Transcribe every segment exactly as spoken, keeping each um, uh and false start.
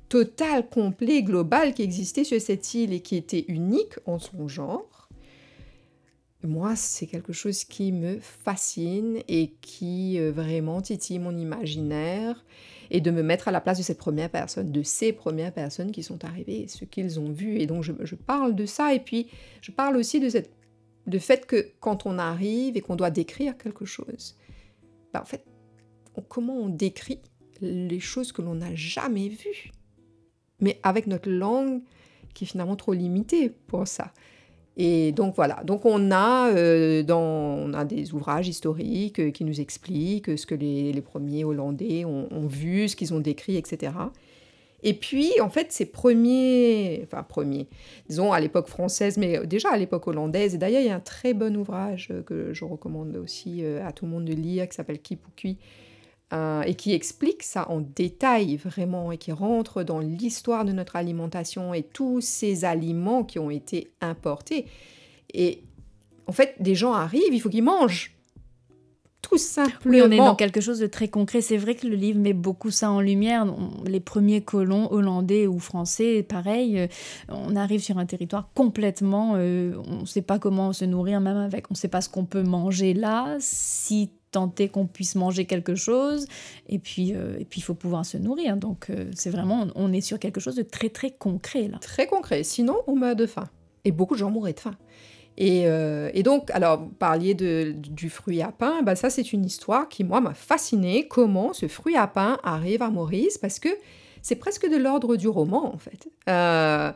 total, complet, global qui existait sur cette île et qui était unique en son genre. Moi, c'est quelque chose qui me fascine et qui euh, vraiment titille mon imaginaire, et de me mettre à la place de cette première personne, de ces premières personnes qui sont arrivées et ce qu'ils ont vu. Et donc, je, je parle de ça, et puis je parle aussi de cette, de fait que quand on arrive et qu'on doit décrire quelque chose, ben en fait, on, comment on décrit les choses que l'on n'a jamais vues, mais avec notre langue qui est finalement trop limitée pour ça. Et donc voilà, donc on a, euh, dans, on a des ouvrages historiques euh, qui nous expliquent ce que les, les premiers Hollandais ont, ont vu, ce qu'ils ont décrit, et cetera. Et puis, en fait, ces premiers, enfin premiers, disons à l'époque française, mais déjà à l'époque hollandaise, et d'ailleurs il y a un très bon ouvrage que je recommande aussi euh, à tout le monde de lire, qui s'appelle Kip ou Kui, Euh, et qui explique ça en détail vraiment, et qui rentre dans l'histoire de notre alimentation et tous ces aliments qui ont été importés. Et en fait, des gens arrivent, il faut qu'ils mangent. Tout simplement. Oui, on est dans quelque chose de très concret. C'est vrai que le livre met beaucoup ça en lumière. On, les premiers colons hollandais ou français, pareil, euh, on arrive sur un territoire complètement... Euh, on ne sait pas comment se nourrir, même avec... On ne sait pas ce qu'on peut manger là, si tenter qu'on puisse manger quelque chose. Et puis, euh, et puis il faut pouvoir se nourrir. Donc, euh, c'est vraiment... On est sur quelque chose de très, très concret, là. Très concret. Sinon, on meurt de faim. Et beaucoup de gens mourraient de faim. Et, euh, et donc, alors, vous parliez de, du fruit à pain, ben ça c'est une histoire qui, moi, m'a fascinée, comment ce fruit à pain arrive à Maurice, parce que c'est presque de l'ordre du roman, en fait. Euh,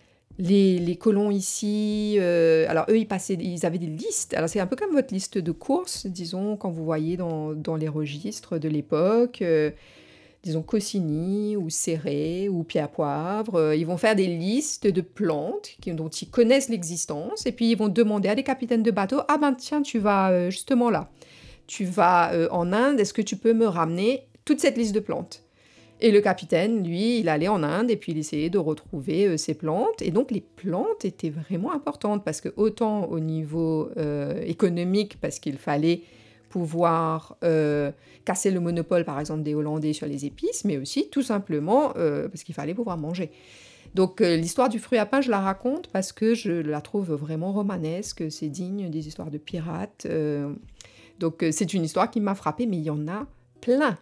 les, les colons ici, euh, alors eux, ils, passaient, ils avaient des listes, alors c'est un peu comme votre liste de courses, disons, quand vous voyez dans, dans les registres de l'époque, euh, disons Cossini ou Céré ou Pierre Poivre, euh, ils vont faire des listes de plantes qui, dont ils connaissent l'existence, et puis ils vont demander à des capitaines de bateau, ah ben tiens, tu vas euh, justement là, tu vas euh, en Inde, est-ce que tu peux me ramener toute cette liste de plantes? Et le capitaine, lui, il allait en Inde et puis il essayait de retrouver euh, ces plantes, et donc les plantes étaient vraiment importantes, parce que autant au niveau euh, économique, parce qu'il fallait pouvoir euh, casser le monopole, par exemple, des Hollandais sur les épices, mais aussi, tout simplement, euh, parce qu'il fallait pouvoir manger. Donc, euh, l'histoire du fruit à pain, je la raconte parce que je la trouve vraiment romanesque, c'est digne des histoires de pirates. Euh, donc, euh, c'est une histoire qui m'a frappée, mais il y en a plein.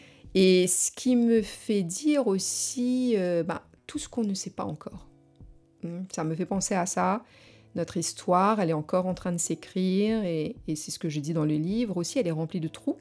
Et ce qui me fait dire aussi euh, bah, tout ce qu'on ne sait pas encore. Ça me fait penser à ça. Notre histoire, elle est encore en train de s'écrire, et, et c'est ce que je dis dans le livre aussi, elle est remplie de trous.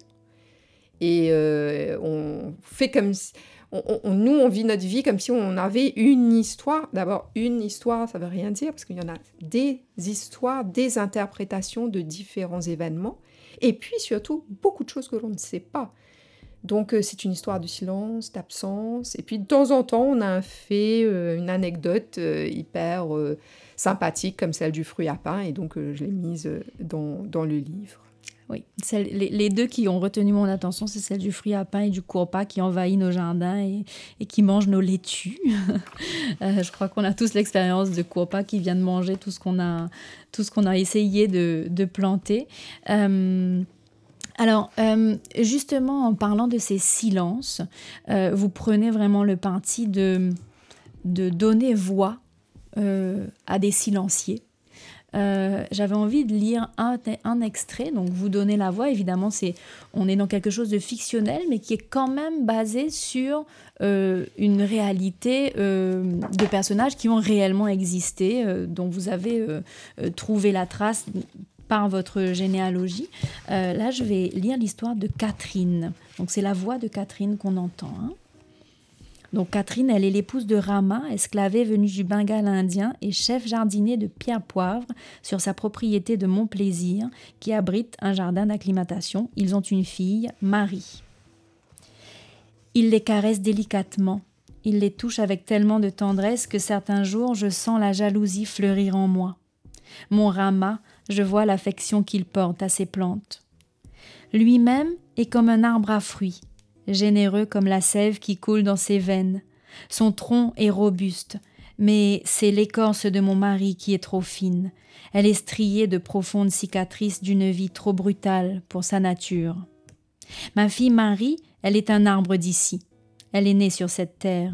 Et euh, on fait comme si... On, on, nous, on vit notre vie comme si on avait une histoire. D'abord, une histoire, ça ne veut rien dire, parce qu'il y en a des histoires, des interprétations de différents événements. Et puis, surtout, beaucoup de choses que l'on ne sait pas. Donc, euh, c'est une histoire de silence, d'absence. Et puis, de temps en temps, on a un fait, euh, une anecdote euh, hyper... Euh, sympathique comme celle du fruit à pain, et donc euh, je l'ai mise dans, dans le livre. Oui, celle, les, les deux qui ont retenu mon attention, c'est celle du fruit à pain et du courpas qui envahit nos jardins et, et qui mange nos laitues. euh, je crois qu'on a tous l'expérience de courpas qui vient de manger tout ce qu'on a, tout ce qu'on a essayé de, de planter. Euh, Alors, euh, justement, en parlant de ces silences, euh, vous prenez vraiment le parti de, de donner voix Euh, à des silenciers. Euh, j'avais envie de lire un, un extrait, donc vous donnez la voix, évidemment, c'est, on est dans quelque chose de fictionnel, mais qui est quand même basé sur euh, une réalité euh, de personnages qui ont réellement existé, euh, dont vous avez euh, euh, trouvé la trace par votre généalogie. Euh, là, je vais lire l'histoire de Catherine. Donc, c'est la voix de Catherine qu'on entend, hein. Donc Catherine, elle est l'épouse de Rama, esclavée venue du Bengale indien et chef jardinier de Pierre Poivre sur sa propriété de Montplaisir, qui abrite un jardin d'acclimatation. Ils ont une fille, Marie. Il les caresse délicatement. Il les touche avec tellement de tendresse que certains jours, je sens la jalousie fleurir en moi. Mon Rama, je vois l'affection qu'il porte à ses plantes. Lui-même est comme un arbre à fruits, généreux comme la sève qui coule dans ses veines. Son tronc est robuste, mais c'est l'écorce de mon mari qui est trop fine. Elle est striée de profondes cicatrices d'une vie trop brutale pour sa nature. Ma fille Marie, elle est un arbre d'ici. Elle est née sur cette terre.